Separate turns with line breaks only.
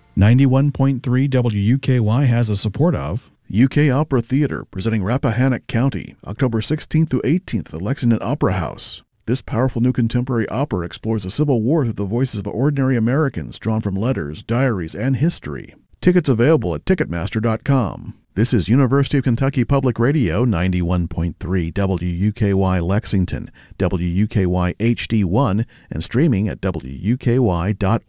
91.3 WUKY has the support of UK Opera Theatre, presenting Rappahannock County, October 16th through 18th at the Lexington Opera House. This powerful new contemporary opera explores the Civil War through the voices of ordinary Americans drawn from letters, diaries, and history. Tickets available at Ticketmaster.com. This is University of Kentucky Public Radio, 91.3 WUKY Lexington, WUKY HD1, and streaming at WUKY.org.